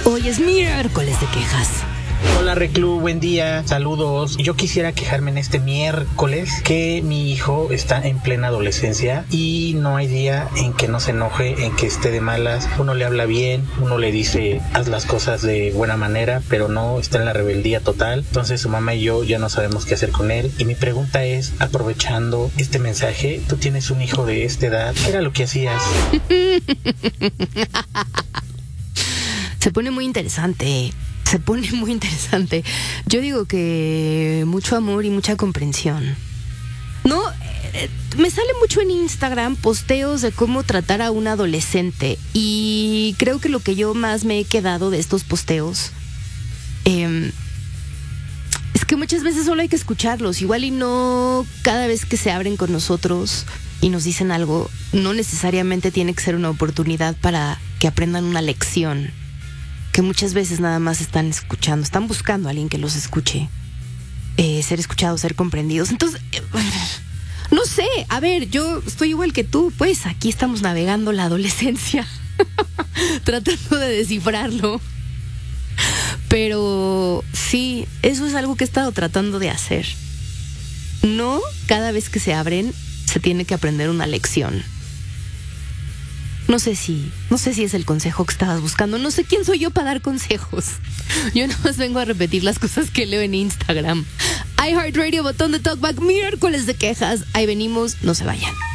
Hoy es miércoles de quejas. Hola Reclu, buen día, saludos. Yo quisiera quejarme en este miércoles que mi hijo está en plena adolescencia y no hay día en que no se enoje, en que esté de malas. Uno le habla bien, uno le dice haz las cosas de buena manera, pero no, está en la rebeldía total. Entonces su mamá y yo ya no sabemos qué hacer con él. Y mi pregunta es, aprovechando este mensaje, tú tienes un hijo de esta edad, ¿qué era lo que hacías? Se pone muy interesante. Yo digo que mucho amor y mucha comprensión. No, me sale mucho en Instagram posteos de cómo tratar a un adolescente. Y creo que lo que yo más me he quedado de estos posteos es que muchas veces solo hay que escucharlos. Igual y no cada vez que se abren con nosotros y nos dicen algo, no necesariamente tiene que ser una oportunidad para que aprendan una lección. Que muchas veces nada más están escuchando, están buscando a alguien que los escuche, ser escuchados, ser comprendidos. Entonces, no sé, a ver, yo estoy igual que tú, pues aquí estamos navegando la adolescencia, tratando de descifrarlo. Pero sí, eso es algo que he estado tratando de hacer. No cada vez que se abren se tiene que aprender una lección. No sé si es el consejo que estabas buscando. No sé quién soy yo para dar consejos. Yo nada más vengo a repetir las cosas que leo en Instagram. iHeartRadio, botón de talkback, miércoles de quejas. Ahí venimos, no se vayan.